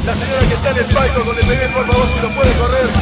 La señora que está en el palco con el bebé, por favor, si lo puede correr.